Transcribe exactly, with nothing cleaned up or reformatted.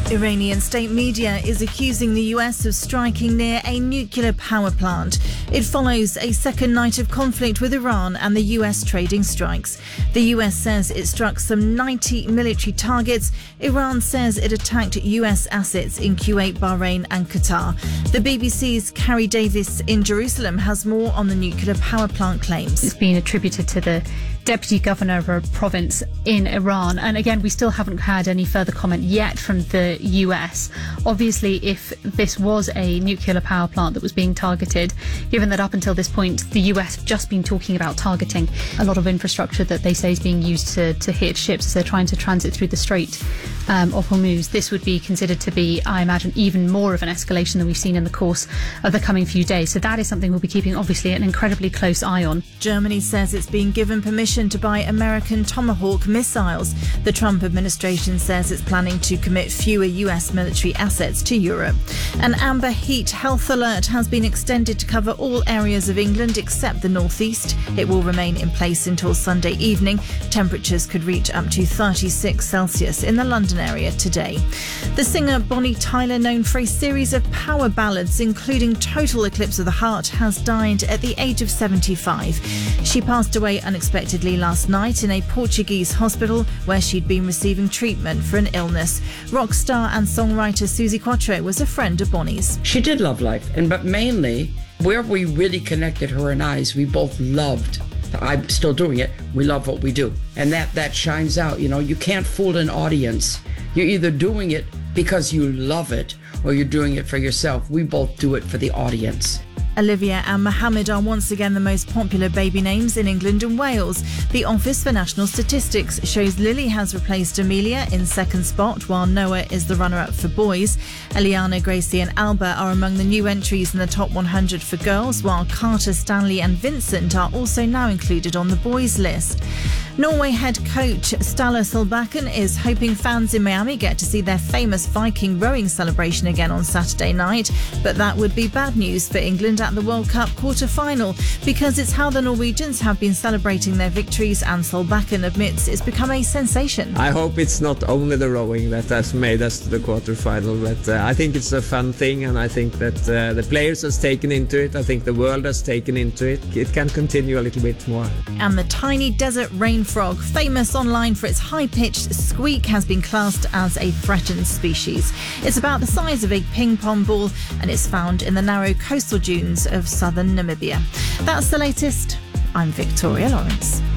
Iranian state media is accusing the U S of striking near a nuclear power plant. It follows a second night of conflict with Iran and the U S trading strikes. The U S says it struck some ninety military targets. Iran says it attacked U S assets in Kuwait, Bahrain and Qatar. The B B C's Carrie Davis in Jerusalem has more on the nuclear power plant claims. It's been attributed to the deputy governor of a province in Iran. And again, we still haven't had any further comment yet from the U S. Obviously, if this was a nuclear power plant that was being targeted, given that up until this point, the U S have just been talking about targeting a lot of infrastructure that they say is being used to, to hit ships as they're trying to transit through the Strait um, of Hormuz, this would be considered to be, I imagine, even more of an escalation than we've seen in the course of the coming few days. So that is something we'll be keeping, obviously, an incredibly close eye on. Germany says it's been given permission to buy American Tomahawk missiles. The Trump administration says it's planning to commit fewer U S military assets to Europe. An amber heat health alert has been extended to cover all areas of England except the northeast. It will remain in place until Sunday evening. Temperatures could reach up to thirty-six Celsius in the London area today. The singer Bonnie Tyler, known for a series of power ballads including Total Eclipse of the Heart, has died at the age of seventy-five. She passed away unexpectedly last night in a Portuguese hospital where she'd been receiving treatment for an illness. Rock star and songwriter Suzi Quatro was a friend of Bonnie's. She did love life, and but mainly where we really connected, her and I, is we both loved. I'm still doing it. We love what we do, and that that shines out. You know, you can't fool an audience. You're either doing it because you love it or you're doing it for yourself. We both do it for the audience. Olivia and Mohammed are once again the most popular baby names in England and Wales. The Office for National Statistics shows Lily has replaced Amelia in second spot, while Noah is the runner-up for boys. Eliana, Gracie and Alba are among the new entries in the top one hundred for girls, while Carter, Stanley and Vincent are also now included on the boys list. Norway head coach Ståle Solbakken is hoping fans in Miami get to see their famous Viking rowing celebration again on Saturday night, but that would be bad news for England at the World Cup quarter-final, because it's how the Norwegians have been celebrating their victories, and Solbakken admits it's become a sensation. I hope it's not only the rowing that has made us to the quarter-final, but uh, I think it's a fun thing, and I think that uh, the players has taken into it. I think the world has taken into it. It can continue a little bit more. And the tiny desert rain frog, famous online for its high-pitched squeak, has been classed as a threatened species. It's about the size of a ping-pong ball and it's found in the narrow coastal dunes of southern Namibia. That's the latest. I'm Victoria Lawrence.